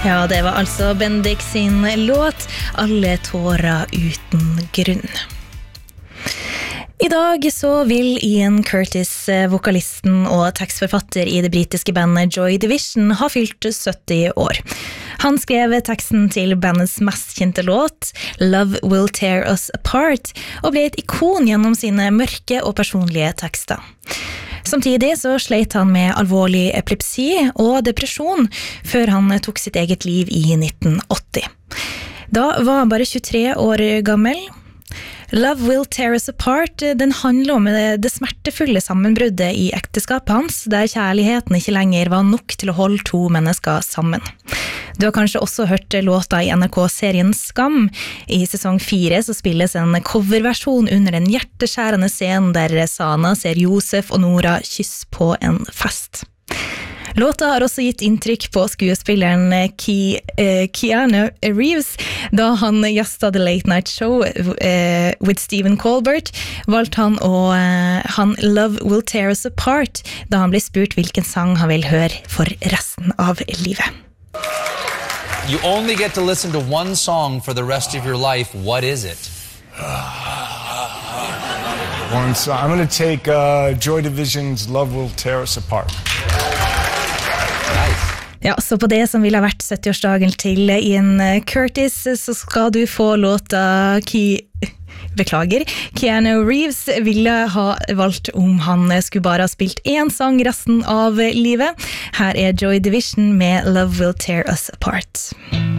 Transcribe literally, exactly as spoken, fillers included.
Ja, det var altså Bendik sin låt Alle tårer uten grunn. I dag så vil Ian Curtis, vokalisten og tekstforfatter i det britiske bandet Joy Division, ha fylt sytti år. Han skrev teksten til bandets mest kjente låt, Love Will Tear Us Apart, og ble et ikon gjennom sine mørke og personlige tekster. Samtidig så sleit han med alvorlig epilepsi og depresjon før han tok sitt eget liv i nitten åtti. Da var han bare tjuetre år gammel. Love Will Tear Us Apart, den handler om det, det smertefulle sammenbruddet i ekteskapet hans, der kjærligheten ikke lenger var nok til å holde to mennesker sammen. Du har kanskje også hørt låta i N R K-serien Skam. I sesong fire så spilles en coverversjon under den hjerteskjærende scenen der Sana ser Josef og Nora kysse på en fest. Låta har også gitt inntrykk på skuespilleren Ke, eh, Keanu Reeves, da han gjestet The Late Night Show eh, with Stephen Colbert, valgte han å eh, han Love Will Tear Us Apart, da han ble spurt hvilken sang han vil høre for resten av livet. You only get to listen to one song for the rest of your life. What is it? One song. I'm going to take uh, Joy Division's Love Will Tear Us Apart. Ja, så på det som vil ha vært sytti-årsdagen til Ian Curtis, så skal du få låta Ki... Beklager, Keanu Reeves ville ha valgt om han skulle bare ha spilt en sang resten av livet. Her er Joy Division med Love Will Tear Us Apart.